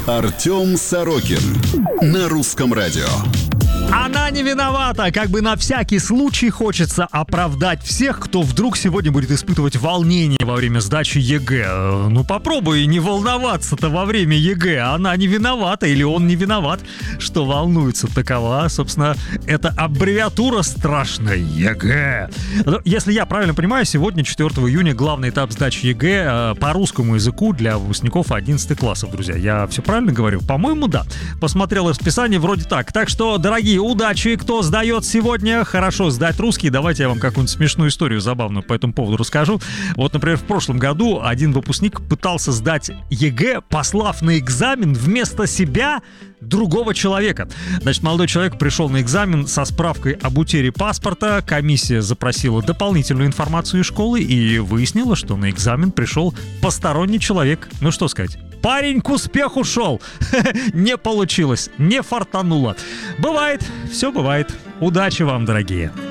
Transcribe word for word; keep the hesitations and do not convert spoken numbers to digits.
Артем Сорокин на Русском радио. Она не виновата, как бы на всякий случай хочется оправдать всех, кто вдруг сегодня будет испытывать волнение во время сдачи ЕГЭ. Ну попробуй не волноваться-то во время ЕГЭ. Она не виновата или он не виноват, что волнуется. Такова, собственно, это аббревиатура страшная ЕГЭ. Если я правильно понимаю, сегодня, четвёртого июня, главный этап сдачи ЕГЭ по русскому языку для выпускников одиннадцатых классов, друзья. Я все правильно говорю? По-моему, да. Посмотрел расписание, вроде так. Так что, дорогие, удачи, кто сдает сегодня. Хорошо сдать русский. Давайте я вам какую-нибудь смешную историю забавную по этому поводу расскажу. Вот, например, в прошлом году один выпускник пытался сдать ЕГЭ, послав на экзамен вместо себя другого человека. Значит, молодой человек пришел на экзамен со справкой об утере паспорта. Комиссия запросила дополнительную информацию из школы и выяснила, что на экзамен пришел посторонний человек. Ну что сказать? Парень к успеху шел. Не получилось, не фартануло. Бывает, все бывает. Удачи вам, дорогие.